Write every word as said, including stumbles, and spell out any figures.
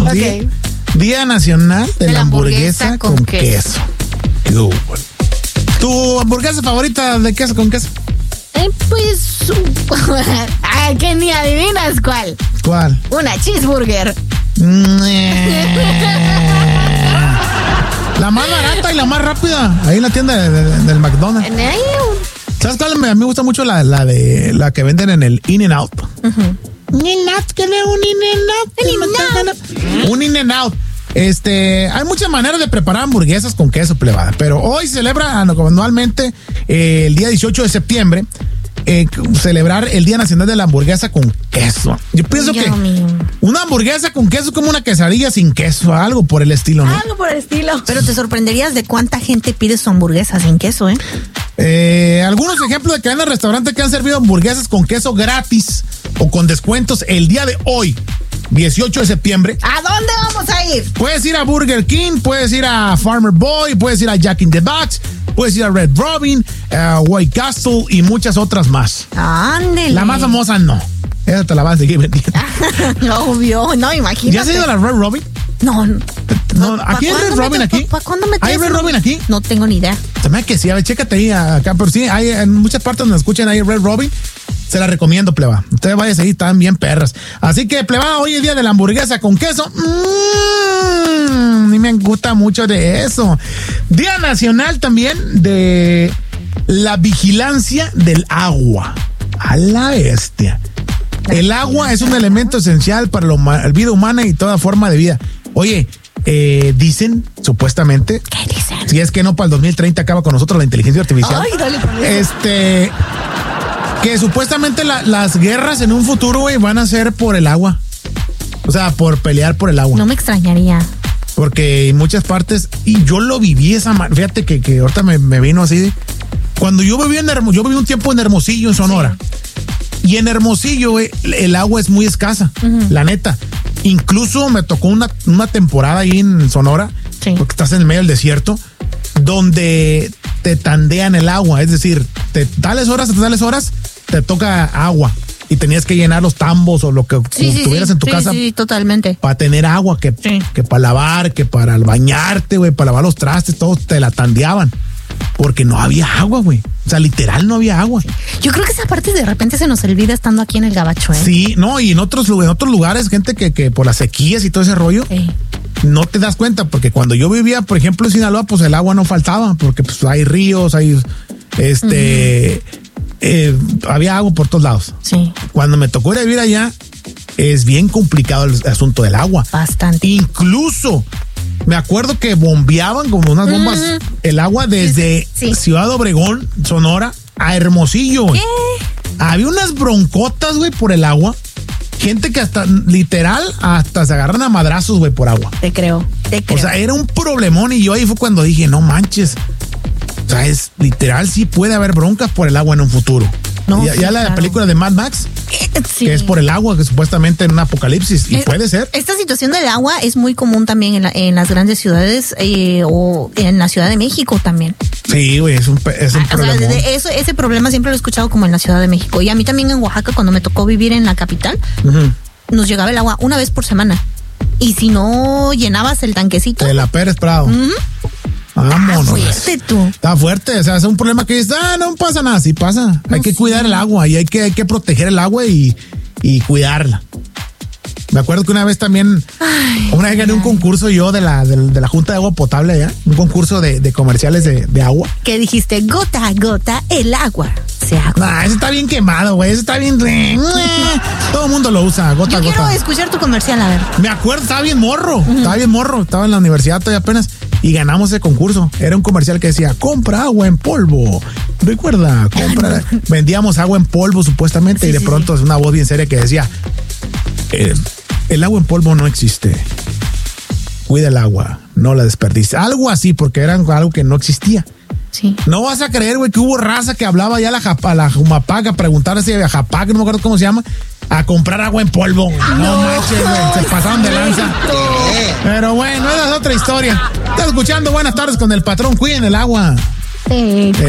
Okay. Día, Día Nacional de, de la Hamburguesa, hamburguesa con, con queso. queso. ¿Tu hamburguesa favorita de queso con queso? Eh, pues... Ay, que ni adivinas cuál. ¿Cuál? Una cheeseburger. La más barata y la más rápida. Ahí en la tienda de, de, del McDonald's. ¿Sabes cuál? A mí me gusta mucho la, la de la que venden en el In-N-Out. Uh-huh. In-N-Out, que le un In-N-Out. Un In-N-Out. Este, hay muchas maneras de preparar hamburguesas con queso, plebada, pero hoy se celebra anualmente eh, el día dieciocho de septiembre. Eh, celebrar el Día Nacional de la Hamburguesa con queso. Yo pienso Yo que mío. una hamburguesa con queso es como una quesadilla sin queso, algo por el estilo, ¿no? Algo por el estilo. Pero te sorprenderías de cuánta gente pide su hamburguesa sin queso, ¿eh? eh algunos ejemplos de cadenas de restaurantes que han servido hamburguesas con queso gratis o con descuentos el día de hoy, dieciocho de septiembre. ¿A dónde vamos a ir? Puedes ir a Burger King, puedes ir a Farmer Boy, puedes ir a Jack in the Box, puedes ir a Red Robin, uh, White Castle y muchas otras más. Ándele. La más famosa no. Esa te la vas a seguir vendiendo. Obvio, no, imagínate. ¿Ya has ido a la Red Robin? No, no. no ¿Aquí hay Red Robin aquí? ¿Para cuándo me ¿Hay Red Robin aquí? No tengo ni idea. También que sí, a ver, chécate ahí acá, pero sí, hay en muchas partes donde escuchan ahí Red Robin. Se la recomiendo, pleba. Ustedes vayan a seguir, están bien perras. Así que, pleba, hoy es día de la hamburguesa con queso. Mmm, a mí me gusta mucho de eso. Día nacional también de la vigilancia del agua. A la bestia. El agua es un elemento esencial para la vida humana y toda forma de vida. Oye, eh, dicen, supuestamente. ¿Qué dicen? Si es que no, para el dos mil treinta acaba con nosotros la inteligencia artificial. Ay, dale con eso. Este... Que supuestamente la, las guerras en un futuro, güey, van a ser por el agua. O sea, por pelear por el agua. No me extrañaría. Porque en muchas partes, y yo lo viví esa manera, fíjate que, que ahorita me, me vino así. Cuando yo viví en Hermosillo, yo viví un tiempo en Hermosillo, en Sonora. Sí. Y en Hermosillo, güey, el agua es muy escasa, uh-huh. la neta. Incluso me tocó una, una temporada ahí en Sonora, sí. porque estás en el medio del desierto, donde te tandean el agua, es decir, te tales horas, te tales horas, te toca agua y tenías que llenar los tambos o lo que sí, sí, tuvieras sí, en tu sí, casa. Sí, totalmente. Para tener agua, que, sí. que para lavar, que para bañarte, güey, para lavar los trastes, todo te la tandeaban. Porque no había agua, güey. O sea, literal no había agua. Yo creo que esa parte de repente se nos olvida estando aquí en el Gabacho, ¿eh? Sí, no, y en otros, en otros lugares, gente que, que por las sequías y todo ese rollo, sí. no te das cuenta, porque cuando yo vivía, por ejemplo, en Sinaloa, pues el agua no faltaba, porque pues hay ríos, hay, este, uh-huh. eh, había agua por todos lados. Sí. Cuando me tocó ir a vivir allá, es bien complicado el asunto del agua. Bastante. Incluso, me acuerdo que bombeaban como unas bombas uh-huh. el agua desde sí. Ciudad Obregón, Sonora, a Hermosillo. ¿Qué? Había unas broncotas, güey, por el agua. Gente que hasta, literal, hasta se agarran a madrazos, güey, por agua. Te creo, te creo. O sea, era un problemón y yo ahí fue cuando dije, no manches. O sea, es literal, sí puede haber broncas por el agua en un futuro. No, ya, sí, ya la claro. película de Mad Max, sí. que es por el agua, que supuestamente en un apocalipsis, y es, puede ser. Esta situación del agua es muy común también en, la, en las grandes ciudades eh, o en la Ciudad de México también. Sí, güey, es un, es un ah, problema. O sea, de eso, ese problema siempre lo he escuchado como en la Ciudad de México. Y a mí también en Oaxaca, cuando me tocó vivir en la capital, uh-huh. nos llegaba el agua una vez por semana. Y si no llenabas el tanquecito... De la Pérez Prado. Uh-huh. Vámonos. Ah, fuerte tú. Está fuerte, o sea, es un problema que dices, ah, no pasa nada, sí pasa. No hay que sé. cuidar el agua y hay que, hay que proteger el agua y, y cuidarla. Me acuerdo que una vez también, ay, una vez gané ay. un concurso yo de la, de, de la Junta de Agua Potable allá, un concurso de, de comerciales de, de agua. ¿Qué dijiste? Gota a gota, el agua se agua. Nah, ese está bien quemado, güey, ese está bien... Todo el mundo lo usa, gota a gota. Yo quiero escuchar tu comercial, a ver. Me acuerdo, estaba bien morro, uh-huh. estaba bien morro, estaba en la universidad todavía apenas. Y ganamos ese concurso. Era un comercial que decía, compra agua en polvo. Recuerda, compra. Vendíamos agua en polvo supuestamente, sí, y de sí, pronto sí. es una voz bien seria que decía, eh, el agua en polvo no existe. Cuida el agua, no la desperdicies. Algo así, porque era algo que no existía. Sí. No vas a creer, güey, que hubo raza que hablaba ya a la, a la Jumapac a preguntar si a Japac, no me acuerdo cómo se llama, a comprar agua en polvo. No, no manches, güey, se pasaron de lanza. Pero bueno, esa es otra historia. Estás escuchando Buenas Tardes con el Patrón. Cuiden el agua. Sí,